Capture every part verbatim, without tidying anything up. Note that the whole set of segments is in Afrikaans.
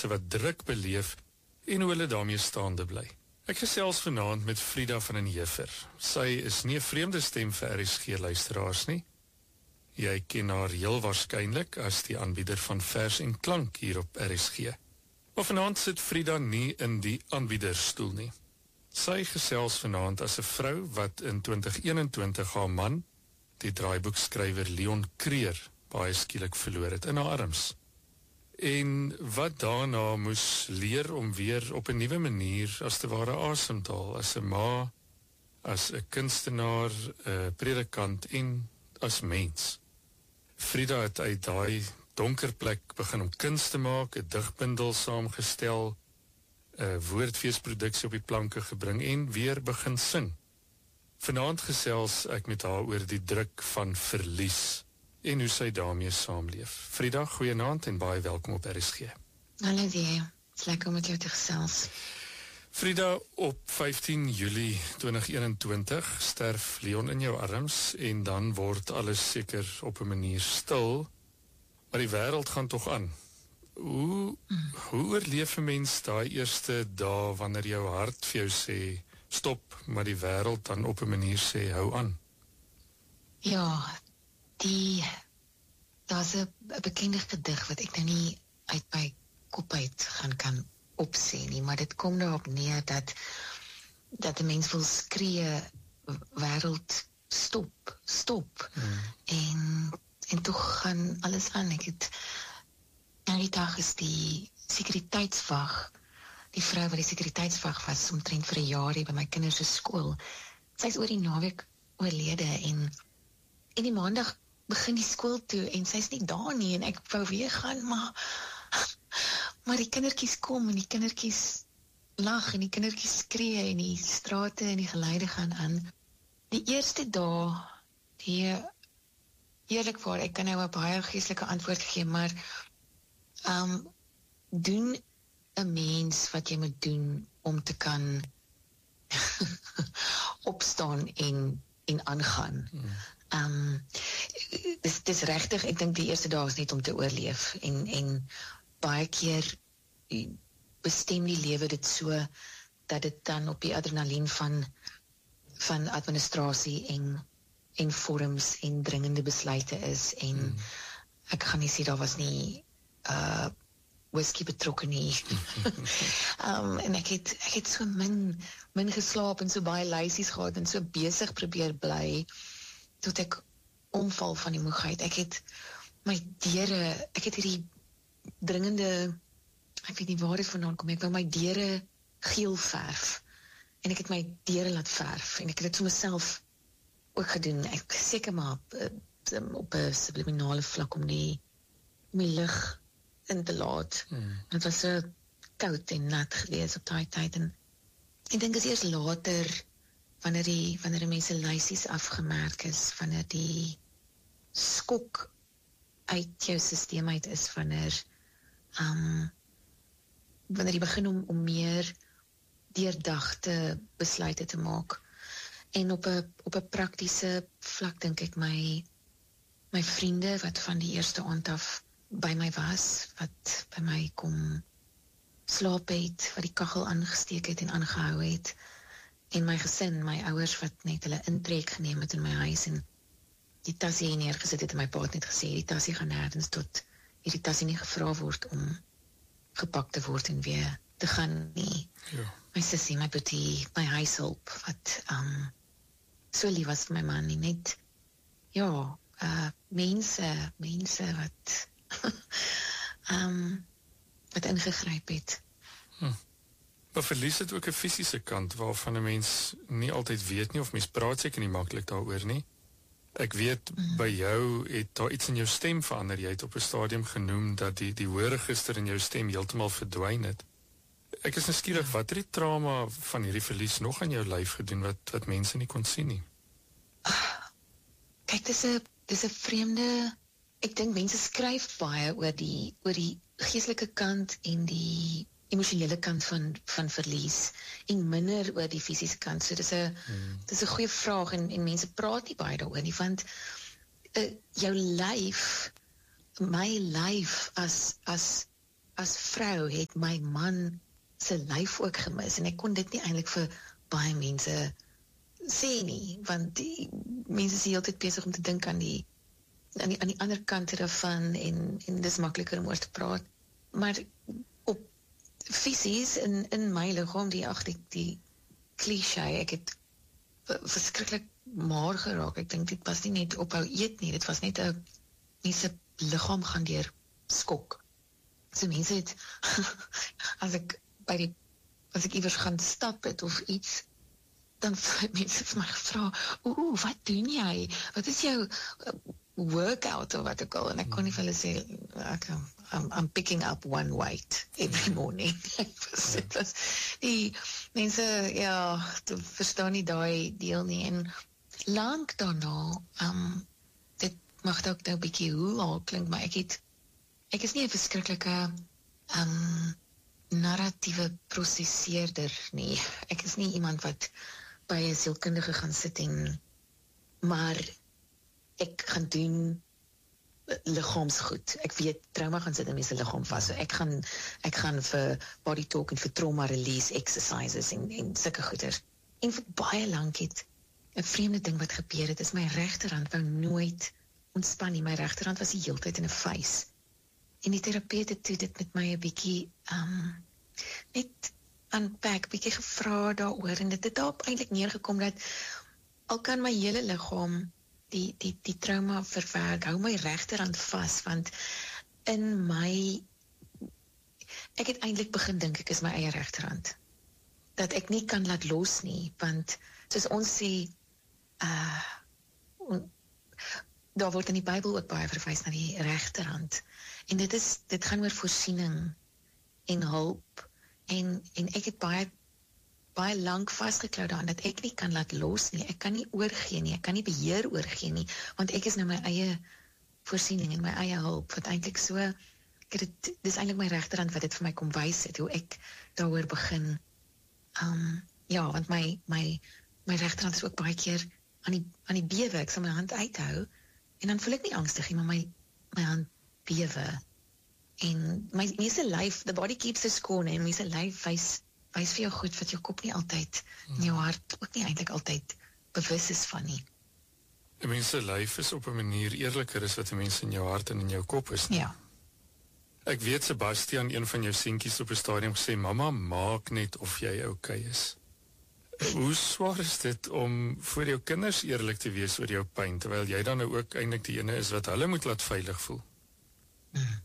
mense wat druk beleef en hoe hulle daarmee staande bly. Ek gesels vanaand met Frida van den Heever. Sy is nie 'n vreemde stem vir R S G-luisteraars nie. Jy ken haar heel waarskynlik as die aanbieder van vers en klank hier op R S G. Maar vanaand sit Frida nie in die aanbiederstoel nie. Sy gesels vanaand as 'n vrou wat in twintig eenentwintig haar man, die draaiboekskrywer Leon Creer, baie skielik verloor het in haar arms. En wat daarna moes leer om weer op 'n nuwe manier as te ware asem te haal, as 'n ma, as 'n kunstenaar, 'n predikant en as mens. Frida het uit daai donker plek begin om kuns te maak, 'n digbundel saamgestel, 'n woordfeesproduksie op die planke gebring en weer begin sing. Vanaand gesels ek met haar oor die druk van verlies en hoe sy daarmee saamleef. Frida, goeienaand en baie welkom op R S G. Hallo die, het is lekker om met jou te gesels. Frida, op vyftien Julie twintig eenentwintig sterf Leon in jou arms en dan word alles seker op 'n manier stil, maar die wêreld gaan tog aan. Hoe, hmm. hoe oorleef 'n mens daai eerste dae wanneer jou hart vir jou sê, stop, maar die wêreld dan op 'n manier sê, hou aan? Ja, die, daar's 'n bekende gedig wat ek nou nie uit my kop uit gaan kan opsê nie, maar dit kom daarop neer dat dat 'n mens wil skree, wêreld, stop, stop. Hmm. En en tog gaan alles aan. Ek het nou die dag is die sekuriteitswag, die vrou wat die sekuriteitswag was, omtrent vir 'n jaar hier by my kinders se skool. Sy is oor die naweek oorlede en en die maandag begin die skool toe en sy's nie daar nie en ek wou weer gaan, maar maar die kindertjies kom en die kindertjies lag en die kindertjies skree en die strate en die geluide gaan aan. Die eerste dae, die eerlikwaar, ek kan nou 'n baie geestelike antwoord gee, maar um, doen 'n mens wat jy moet doen om te kan opstaan en en aangaan. Hmm. Um, dis, dis regtig, ek dink die eerste dae is net om te oorleef en, en baie keer bestem die lewe dit so dat dit dan op die adrenalien van van administrasie en en vorms en dringende besluite is en hmm. ek gaan nie sê daar was nie uh, whisky betrokke nie. um, en ek het, ek het so min, min geslaap en so baie lysies gehad en so besig probeer bly tot ek omval van die moegheid. Ek het my deure, ek het hierdie dringende, ek weet nie waar dit vandaan kom, ek wou my deure geel verf en ek het my deure laat verf en ek het dit vir myself ook gedoen. Ek seker maar op, op 'n subliminale vlak om die, om die lig in te laat. Hmm. Het was so koud en nat gewees op daai tyd en ek dink is eers later wanneer die wanneer die mense lysies afgemerk is, wanneer die skok uit jou sisteem uit is, wanneer um, wanneer jy begin om, om meer deurdagte besluite te maak. En op 'n op 'n praktiese vlak dink ek my my vriende wat van die eerste aand af by my was, wat by my kom slaap het, wat die kaggel aangesteek het en aangehou het, en my gesin, my ouers wat net hulle intrek geneem het in my huis en die tassie hier neergesit het en my pa het net gesê, die tassie gaan nêrens tot hierdie tassie nie gevra word om gepak te word en weer te gaan nie. Ja. My sussie, my boetie, my huishulp, wat um, so lief was vir my man, en net, ja, uh, mense, mense wat, um, wat ingegryp het. Hm. Maar verlies het ook 'n fisiese kant, waarvan 'n mens nie altyd weet nie, of mens praat seker nie maklik daaroor nie. Ek weet, mm. by jou het daar iets in jou stem verander. Jy het op 'n stadium genoem dat die, die hoorregister in jou stem heeltemal verdwyn het. Ek is nuuskierig, wat het die trauma van hierdie verlies nog aan jou lyf gedoen, wat, wat mense nie kon sien nie? Kyk, dis 'n dis 'n vreemde, ek dink mense skryf baie oor die, oor die geestelike kant en die emosionele kant van, van verlies, en minder oor die fisiese kant. So dis 'n hmm. dis 'n goeie vraag, en, en mense praat nie baie daaroor nie, want uh, jou lyf, my lyf as, as as vrou het my man se lyf ook gemis en ek kon dit nie eintlik vir baie mense sê nie, want die mense is die hele tyd besig om te dink aan die aan die, aan die ander kant daarvan en, en dis makliker om oor te praat. Maar op fisies in, in my liggaam, die ag die, die cliché, ek het verskriklik maar geraak. Ek dink dit was nie net ophou eet nie, dit was net 'n mense liggaam gaan deur skok. So mense het as ek by die as ek iewers gaan stap het of iets, dan het mense vir my gevra, "Ooh, wat doen jy? Wat is jou uh, workout of wat ook al?" En ek kon nie vir hulle sê, ek, I'm, I'm picking up one weight every morning. Dit was die mense, ja, te verstaan nie daai deel nie. En lank daarna, um, dit mag ook nou 'n bietjie hoe al klink, maar ek het ek is nie 'n verskriklike um, narratiewe prosesseerder nie. Ek is nie iemand wat by 'n sielkundige gaan sit en maar ek gaan doen liggaamsgoed. Ek weet trauma gaan sit in mense liggaam vas. So ek gaan ek gaan vir body talk en vir trauma release exercises en en sulke goeders. En vir baie lank het 'n vreemde ding wat gebeur het, is my regterhand wou nooit ontspan nie. My regterhand was die hele tyd in 'n vys. En die terapeut het toe dit met my 'n bietjie um net unpack, bietjie gevra daaroor en dit het daarop eintlik neergekom dat al kan my hele liggaam die die die trauma verwerk, hou my regterhand vas, want in my ek het eintlik begin dink ek is my eie regterhand. Dat ek nie kan laat los nie, want soos ons sê uh on, daar word in die Bybel ook baie verwys na die regterhand. En dit is dit gaan oor voorsiening en hulp en en ek het baie baie lank vasgeklou daaraan dat ek nie kan laat los nie. Ek kan nie oorgee nie. Ek kan nie beheer oorgee nie, want ek is nou my eie voorsiening en my eie hulp wat eintlik so ek het dit dis eintlik my regterhand wat dit vir my kom wys het hoe ek daaroor begin. Um ja, want my my my regterhand is ook baie keer aan die aan die bewe. Ek sal my hand uithou en dan voel ek nie angstig nie, maar my my hand bewe. En my mense lyf, the body keeps the score, en mense lyf wys wys vir jou goed wat jou kop nie altyd en jou hart ook nie eintlik altyd bewus is van nie. Die mense lyf is op 'n manier eerliker as wat die mense in jou hart en in jou kop is nie. Ja. Ek weet Sebastian, een van jou seentjies op 'n stadium gesê, mamma, maak net of jy okay is. Hoe swaar is dit om voor jou kinders eerlik te wees oor jou pyn, terwyl jy dan nou ook eintlik die ene is wat hulle moet laat veilig voel? Hmm.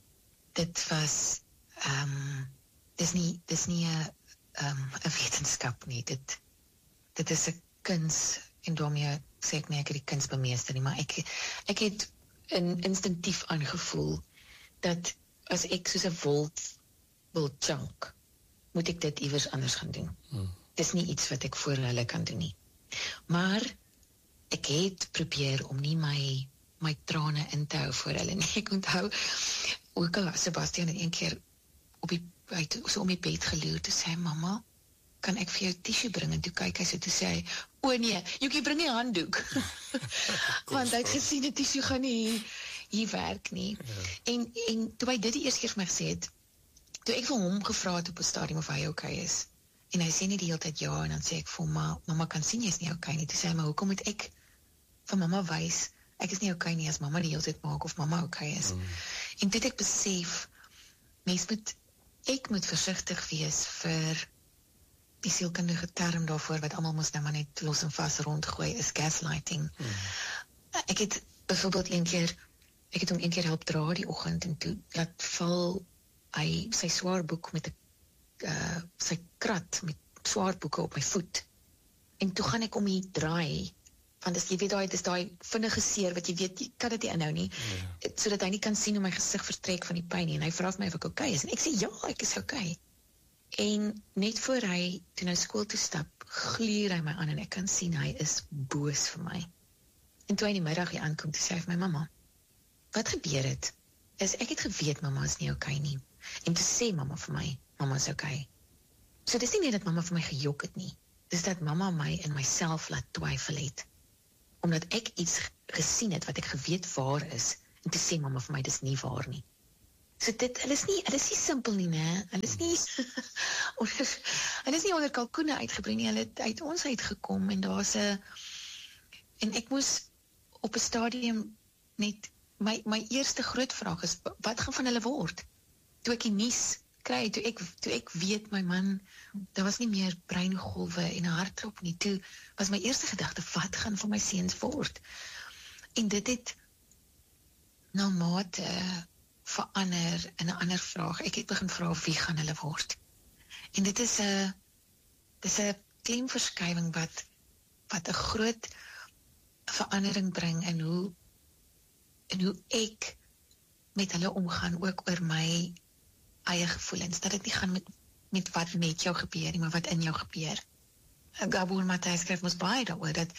Dit was um, dis nie dis nie 'n um, 'n wetenskap nie. Dit dit is 'n kuns en daarmee sê ek nie ek het die kuns bemeester nie, maar ek ek het in instinktief aangevoel dat as ek soos 'n wolf wil chunk, moet ek dit iewers anders gaan doen. Hmm. Dis nie iets wat ek voor hulle kan doen nie. Maar ek het probeer om nie my my trane in te hou voor hulle nie. Ek onthou ook al Sebastian het een keer op die uit so om die bed geloer te sê, mamma, kan ek vir jou tissue bring? En toe kyk hy so toe sê hy, o nee, jy bring nie handdoek. Want hy het gesien die tissue gaan nie hier, hier werk nie. Ja. En en toe hy dit die eerste keer vir my gesê het, toe ek vir hom gevra het op 'n stadium of hy okay is. En hy sê nie die hele tyd ja en dan sê ek vir hom, maar mamma kan sien jy's nie okay nie. Toe sê hy, maar hoekom moet ek vir mamma wys ek is nie okay nie as mamma die hele tyd maak of mamma okay is. Mm. En dit ek besef, mens moet, ek moet versigtig wees vir die sielkundige term daarvoor, wat almal mos nou maar net los en vas rondgooi, is gaslighting. Mm. Ek het byvoorbeeld een keer, ek het hom een keer help dra die oggend en toe laat val hy sy swaar boek met 'n uh, sy krat met swaar boeke op my voet. En toe gaan ek om hier draai, want as jy weet daai dis daai vinnige seer wat jy weet jy kan dit nie inhou nie, ja. Sodat hy nie kan sien hoe my gesig vertrek van die pyn nie, en hy vra vir my of ek okay is en ek sê ja, ek is okay. En net voor hy toe nou skool toe stap, gluur hy my aan en ek kan sien hy is boos vir my. En toe hy in die middag hier aankom, toe sê hy vir my, mamma, wat gebeur het? Is ek het geweet mamma is nie okay nie. En toe sê mamma vir my, mamma is okay. So dis nie net dat mamma vir my gejok het nie, dis dat mamma my in myself laat twyfel het. Omdat ek iets gesien het wat ek geweet waar is, en toe sê mamma vir my, dis nie waar nie. So dit, hulle is nie, hulle is nie simpel nie, né? Hulle is nie, onder, hulle is nie onder kalkoene uitgebring nie, hulle het uit ons uitgekom, en daar's 'n, en ek moes op 'n stadium net, my, my eerste groot vraag is, wat gaan van hulle word? Toe ek die nuus kry, toe ek, toe ek weet my man, daar was nie meer breingolwe en 'n hartklop nie, toe was my eerste gedagte, wat gaan van my seuns word? En dit het na mate verander in 'n ander vraag. Ek het begin vra, wie gaan hulle word? En dit is 'n dis 'n klemverskywing wat wat 'n groot verandering bring in hoe in hoe ek met hulle omgaan, ook oor my eie gevoelens, dat dit nie gaan met, met wat met jou gebeur nie, maar wat in jou gebeur. Gabor Maté skryf mos baie daaroor, dat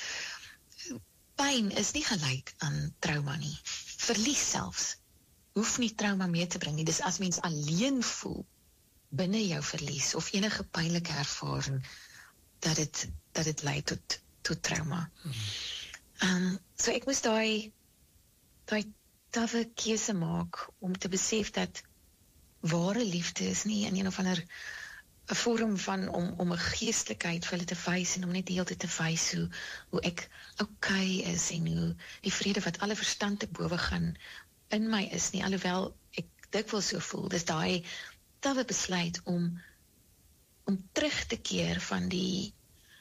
pyn is nie gelyk aan trauma nie. Verlies selfs hoef nie trauma mee te bring nie. Dis as mens alleen voel binne jou verlies, of enige pynlike ervaring, dat dit dat dit lei tot, tot trauma. Hmm. Um, so ek moes daai daai tawwe keuse maak, om te besef dat ware liefde is nie in een of ander 'n vorm van om om 'n geestelikheid vir hulle te wys, en om net die hele tyd te wys hoe hoe ek okay is, en hoe die vrede wat alle verstand te bowe gaan in my is nie, alhoewel ek dikwels so voel. Dis daai tawwe besluit om om terug te keer van die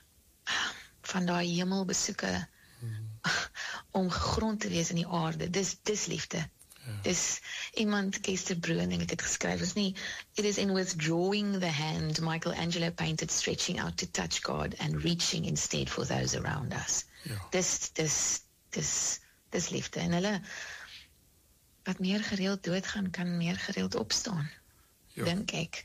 van daai hemelbesoeke, hmm. om gegrond te wees in die aarde. Dis dis liefde. Ja. Dis iemand, Kester Bruin, het dit geskryf, is nie, it is in withdrawing the hand Michelangelo painted, stretching out to touch God and reaching instead for those around us. Ja. Dis, dis, dis, dis liefde. En hulle, wat meer gereeld doodgaan, kan meer gereeld opstaan, ja. Dink ek.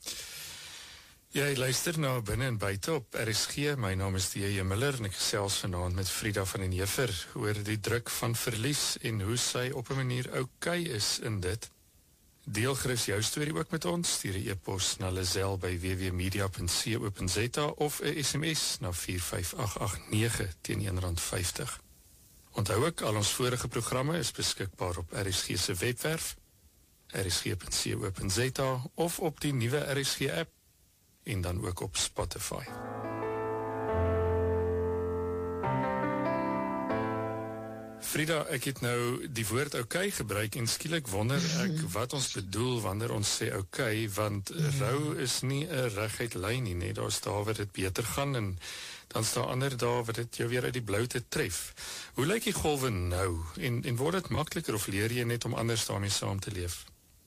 Jy luister na Binne en Buite op R S G. My naam is D J Miller en ek gesels vanaand met Frida van den Heever oor die druk van verlies en hoe sy op 'n manier okay is in dit. Deel gerus jou storie ook met ons. Stuur 'n e-pos na Lazel by w w media punt co punt za of 'n S M S na vier vyf agt agt nege teen R een vyftig. Onthou ook, al ons vorige programme is beskikbaar op R S G se webwerf, r s g punt co punt za, of op die nuwe R S G app, en dan ook op Spotify. Frida, ek het nou die woord okay gebruik, en skielik wonder ek wat ons bedoel wanneer ons sê okay, want rou is nie 'n reguit lyn nie, net daar's dae waar dit beter gaan, en dan is daar ander dae wat dit jou weer uit die blou te tref. Hoe lyk die golwe nou, en, en word dit makliker, of leer jy net om anders daarmee saam te leef?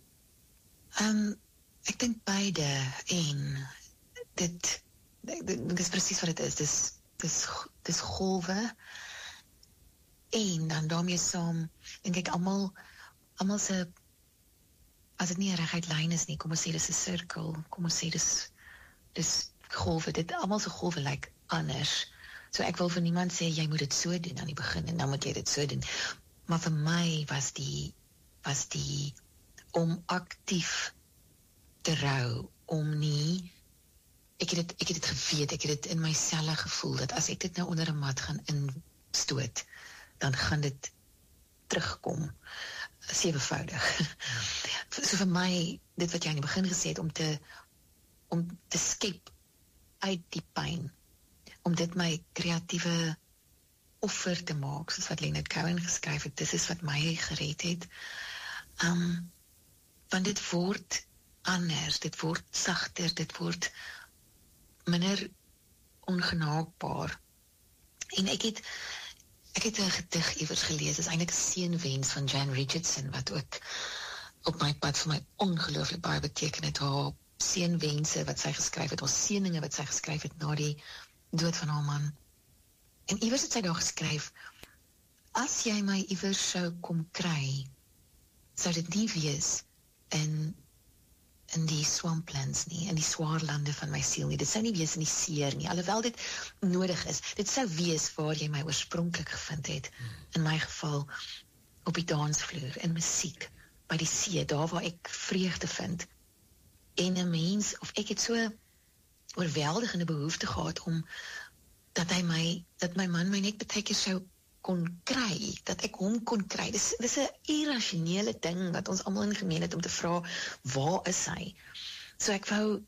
Um, ek dink beide, en dit, dit, dit is presies wat dit is, dis, dis, dis golwe, en dan daarmee saam, dink ek, almal, almal se, as dit nie 'n reguit lyn is nie, kom ons sê dis 'n sirkel, kom ons sê dis, dis golwe, dit, almal se golwe lyk anders. So ek wil vir niemand sê, jy moet dit so doen aan die begin, en dan moet jy dit so doen. Maar vir my was die, was die, om aktief te rou, om nie, ek het dit, ek het dit geweet, ek het dit in my selle gevoel, dat as ek dit nou onder 'n mat gaan instoot, dan gaan dit terugkom, sewevoudig. So vir my, dit wat jy aan die begin gesê het, om te, om te skep uit die pyn, om dit my kreatiewe offer te maak, soos wat Leonard Cohen geskryf het, dis is wat my gered het, um, want dit word anders, dit word sagter, dit word minder ongenaakbaar. En ek het ek het 'n gedig iewers gelees, dit is eintlik 'n seënwens van Jan Richardson, wat ook op my pad vir my ongelooflik baie beteken het, haar seënwense wat sy geskryf het, haar seëninge wat sy geskryf het na die dood van haar man. En iewers het sy daar geskryf, as jy my iewers sou kom kry, sou dit nie wees in in die swamplands nie, in die swaarlande van my siel nie, dit sou nie wees in die seer nie, alhoewel dit nodig is, dit sou wees waar jy my oorspronklik gevind het, in my geval op die dansvloer, in musiek, by die see, daar waar ek vreugde vind, en 'n mens, of ek het so oorweldigende behoefte gehad om, dat hy my, dat my man my net baie keer sou kon kry, dat ek hom kon kry. Dis dis 'n irrasionele ding wat ons almal in gemeen het om te vra, waar is hy? So ek wou